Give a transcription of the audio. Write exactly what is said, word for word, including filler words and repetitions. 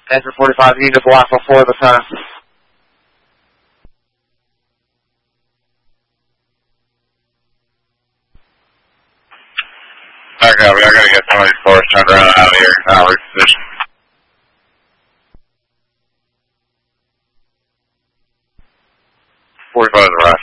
Enter forty-five, you need to block before the time. Okay, we are going to get some of these cars turned around out of here. Now reposition. forty-five is right.